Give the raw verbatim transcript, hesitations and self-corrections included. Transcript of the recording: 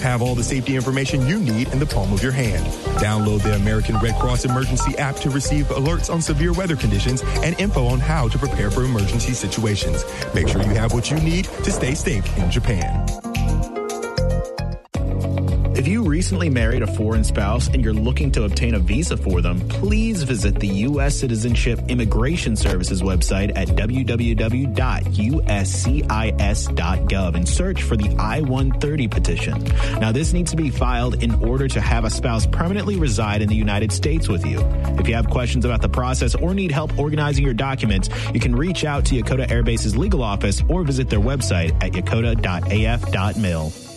Have all the safety information you need in the palm of your hand. Download the American Red Cross Emergency app to receive alerts on severe weather conditions and info on how to prepare for emergency situations. Make sure you have what you need to stay safe in Japan. If you recently married a foreign spouse and you're looking to obtain a visa for them, please visit the U S Citizenship Immigration Services website at w w w dot u s c i s dot gov and search for the I one thirty petition. Now, this needs to be filed in order to have a spouse permanently reside in the United States with you. If you have questions about the process or need help organizing your documents, you can reach out to Yokota Air Base's legal office or visit their website at yokota dot a f dot mil.